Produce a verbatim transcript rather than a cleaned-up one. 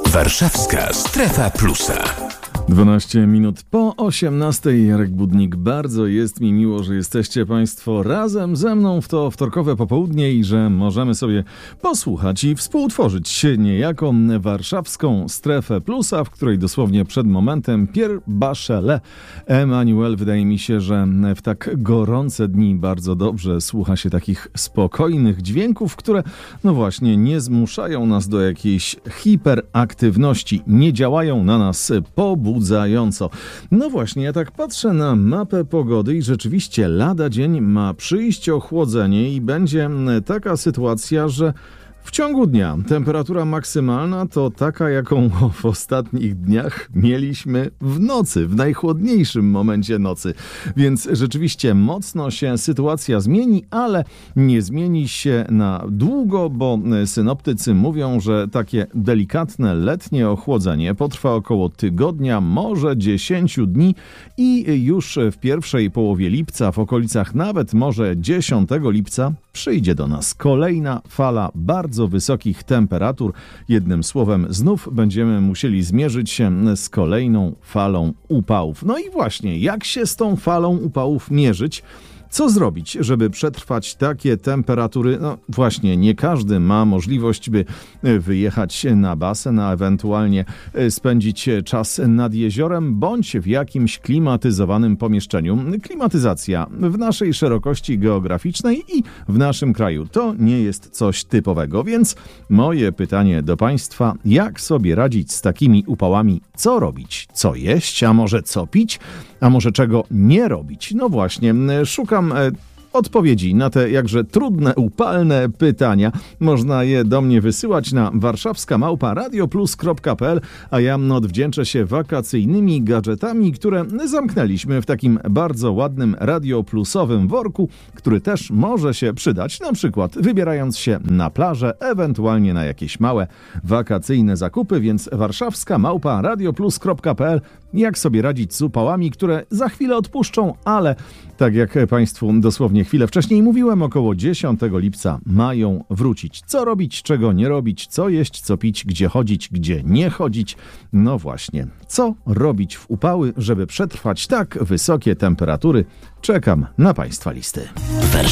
Warszawska Strefa Plusa. dwanaście minut po osiemnastej. Jarek Budnik. Bardzo jest mi miło, że jesteście Państwo razem ze mną w to wtorkowe popołudnie i że możemy sobie posłuchać i współtworzyć niejako warszawską Strefę Plusa, w której dosłownie przed momentem Pierre Bachelet Emmanuel. Wydaje mi się, że w tak gorące dni bardzo dobrze słucha się takich spokojnych dźwięków, które no właśnie nie zmuszają nas do jakiejś hiperaktywności, nie działają na nas pobudzająco. No właśnie, ja tak patrzę na mapę pogody i rzeczywiście lada dzień ma przyjść ochłodzenie i będzie taka sytuacja, że w ciągu dnia temperatura maksymalna to taka, jaką w ostatnich dniach mieliśmy w nocy, w najchłodniejszym momencie nocy. Więc rzeczywiście mocno się sytuacja zmieni, ale nie zmieni się na długo, bo synoptycy mówią, że takie delikatne letnie ochłodzenie potrwa około tygodnia, może dziesięciu dni i już w pierwszej połowie lipca, w okolicach nawet może dziesiątego lipca, przyjdzie do nas kolejna fala bardzo wysokich temperatur. Jednym słowem, znów będziemy musieli zmierzyć się z kolejną falą upałów. No i właśnie, jak się z tą falą upałów mierzyć? Co zrobić, żeby przetrwać takie temperatury? No właśnie, nie każdy ma możliwość, by wyjechać na basen, a ewentualnie spędzić czas nad jeziorem, bądź w jakimś klimatyzowanym pomieszczeniu. Klimatyzacja w naszej szerokości geograficznej i w naszym kraju to nie jest coś typowego, więc moje pytanie do Państwa, jak sobie radzić z takimi upałami? Co robić? Co jeść? A może co pić? A może czego nie robić? No właśnie, szukam odpowiedzi na te jakże trudne, upalne pytania. Można je do mnie wysyłać na warszawska małpa radioplus kropka pe el, a ja odwdzięczę się wakacyjnymi gadżetami, które zamknęliśmy w takim bardzo ładnym radioplusowym worku, który też może się przydać, na przykład wybierając się na plażę, ewentualnie na jakieś małe wakacyjne zakupy, więc warszawska małpa radioplus kropka pe el. Jak sobie radzić z upałami, które za chwilę odpuszczą, ale tak jak Państwu dosłownie chwilę wcześniej mówiłem, około dziesiątego lipca mają wrócić. Co robić, czego nie robić, co jeść, co pić, gdzie chodzić, gdzie nie chodzić. No właśnie, co robić w upały, żeby przetrwać tak wysokie temperatury? Czekam na Państwa listy.